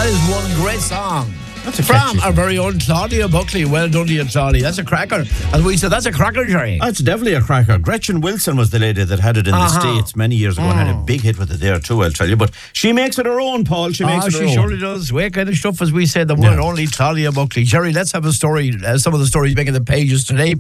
That is one great song. That's a from catchy our song. very own Claudia Buckley. Well done to you, Claudia. That's a cracker. As we said, that's a cracker, Jerry. That's definitely a cracker. Gretchen Wilson was the lady that had it in the States many years ago and had a big hit with it there too, I'll tell you. But she makes it her own, Paul. She makes it her she own. surely does. Great kind of stuff, as we said, the one and only Claudia Buckley. Jerry, let's have a story. Some of the stories making the pages today.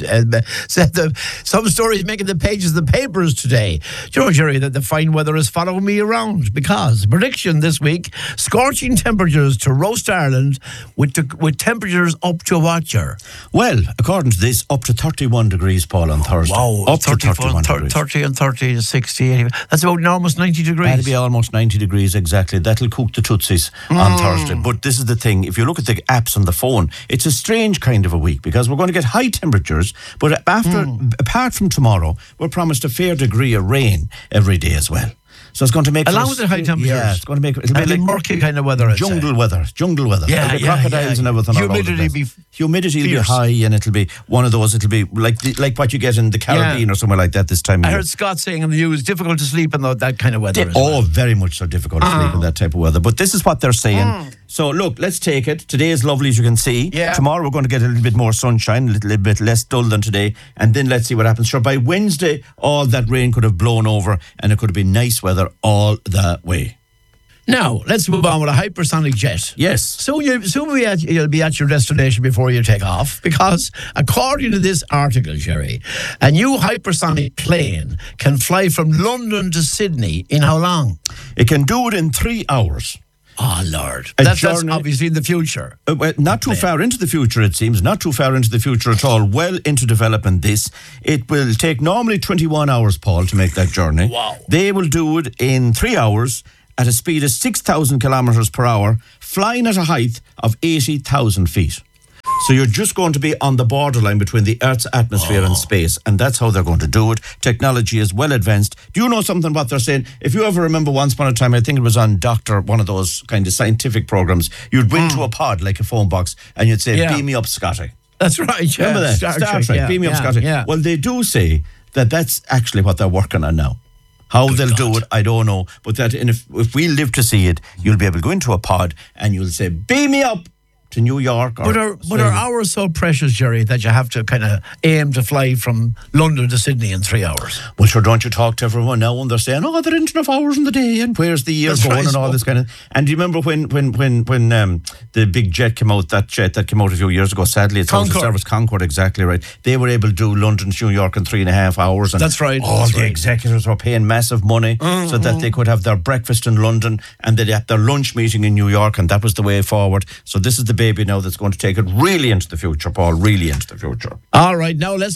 Some stories making the pages of the papers today. Do you know, Jerry, that the fine weather is following me around? Because prediction this week, scorching temperatures to roast Ireland with temperatures up to what, year? Well, according to this, up to 31 degrees, Paul, on Thursday. Wow, up to 31 degrees. 30 and 30 to 60, 80. That's about almost 90 degrees. That'll be almost 90 degrees exactly. That'll cook the tootsies on Thursday. But this is the thing, if you look at the apps on the phone, it's a strange kind of a week because we're going to get high temperatures, but apart from tomorrow, we're promised a fair degree of rain every day as well. So it's going to make... Along with the high temperatures. Yeah, it's going to make... It'll be like murky kind of weather, I'd jungle say. weather. Yeah, There'll be crocodiles and everything. Humidity will be high, and it'll be one of those, it'll be like what you get in the Caribbean or somewhere like that this time of I year. heard Scott saying in the news, difficult to sleep in that kind of weather. Very much so difficult to sleep in that type of weather. But this is what they're saying. So look, let's take it. Today is lovely, as you can see. Yeah. Tomorrow we're going to get a little bit more sunshine, a little bit less dull than today. And then let's see what happens. Sure, by Wednesday, all that rain could have blown over and it could have been nice weather all the way. Now, let's move on with a hypersonic jet. Yes. Soon you'll be at your destination before you take off, because according to this article, Jerry, a new hypersonic plane can fly from London to Sydney in how long? It can do it in 3 hours. Oh, Lord. That's obviously in the future. Well, not too far into the future, it seems. Not too far into the future at all. Well into development, this. It will take normally 21 hours, Paul, to make that journey. Wow. They will do it in 3 hours at a speed of 6,000 kilometres per hour, flying at a height of 80,000 feet. So you're just going to be on the borderline between the Earth's atmosphere and space, and that's how they're going to do it. Technology is well advanced. Do you know something what they're saying? If you ever remember once upon a time, I think it was on Doctor, one of those kind of scientific programs, you'd go into a pod like a phone box and you'd say, beam me up, Scotty. That's right. Remember that? Star Trek, beam me up, Scotty. Yeah. Well, they do say that that's actually what they're working on now. How they'll do it, I don't know. But that if we live to see it, you'll be able to go into a pod and you'll say, beam me up to New York. But are hours so precious, Jerry, that you have to kind of aim to fly from London to Sydney in 3 hours? Well, sure, don't you talk to everyone now and they're saying, there isn't enough hours in the day and where's the year going and all this kind of... And do you remember when the big jet came out, that jet that came out a few years ago, sadly, it's out of service, Concorde, exactly right. They were able to do London to New York in 3.5 hours. And that's right. All the executives were paying massive money so that they could have their breakfast in London and they'd have their lunch meeting in New York, and that was the way forward. So this is the baby now that's going to take it really into the future, Paul, really into the future. All right, now let's